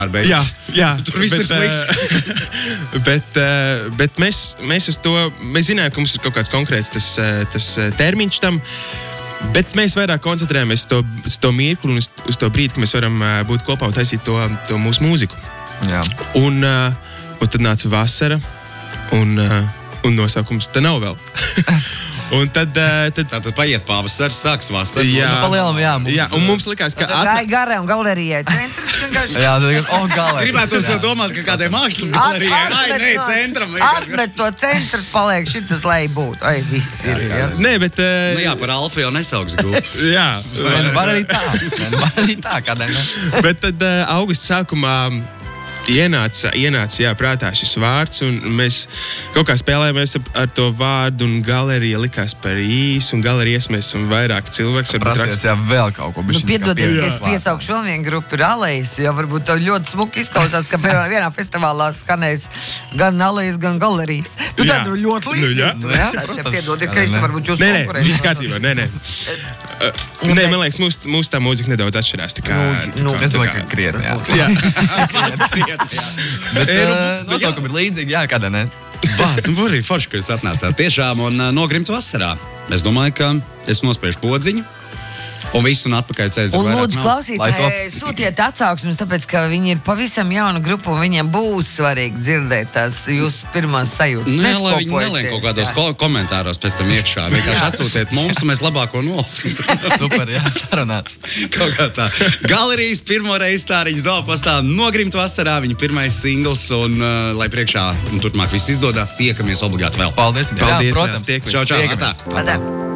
Jā, tur viss ir slikti. bet mēs uz to, mēs zinājām, ka mums ir kaut kāds konkrēts tas termiņš tam, bet mēs vairāk koncentrējamies uz to mirkli un uz to brīdi, ka mēs varam būt kopā un taisīt to mūsu mūziku. Jā. Un tad nāca vasara, un nosaukums te nav vēl. Un tad paiet pavasars, sāks vasara. Jā, un mums likās, ka... Gāja garām galerijai. Centrs Jā, galerija. Gribētos jau domāt, ka kādai mākslas galerijai, centram. Atmet to centrs paliek, šitas, lai būtu. Ai, viss ir. Nē, bet... par Alfa jau nesauks grupu. Jā. Var arī tā, kādēļ ne. Bet tad augusta sākumā ienāca prātā šis vārds, un mēs kaut kā spēlējamies ar to vārdu, un galerija likās par īsu, un galerijas mēs esam vairāk cilvēks. Prasies, vēl kaut ko. Piedodiet, ka es piesaukšu vēl vienu grupu, ir Alejas, jo varbūt tev ļoti smuki izklausās, ka vienā festivālā skanēs gan Alejas, gan galerijas. Tu tādu ļoti līdzīgi. Piedodiet, ka es varbūt jūs konkurēju. Nē, viss kārtībā, nē. Nē, man liekas, mūsu tā mūzika nedaudz atšķirās. Es domāju, ka krietni, jā. Bet nosaukumi ir līdzīgi, jā, kādā ne? Arī forši, ka jūs atnācāt tiešām un nogrimt vasarā. Es domāju, ka es nospēšu podziņu un visu un atpakaļ ceļu. Un lūdzu, klausītāji, sūtiet atsauksmes, tāpēc, ka viņi ir pavisam jauna grupa un viņiem būs svarīgi dzirdēt tās jūsu pirmās sajūtas. Nē, lai viņi neliek kaut kādos komentāros pēc tam iekšā. Vienkārši atsūtiet mums un mēs labāko nolasīsim. Super, jā, sarunāts. Kaut kā tā. Galerijas pirmo reizi Stāriņu Zoopastā nogrimt vasarā, viņa pirmais singls un lai priekšā un turpmāk viss izdodās, tiekamies obligāti vēl. Paldies. Paldies. Jā, protams. Tiekamies. Čau, Atā.